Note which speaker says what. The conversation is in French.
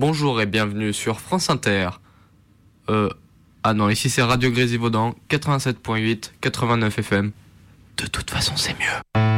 Speaker 1: Bonjour et bienvenue sur France Inter. Ah non, ici c'est Radio Grésivaudan, 87.8, 89 FM. De toute façon, c'est mieux.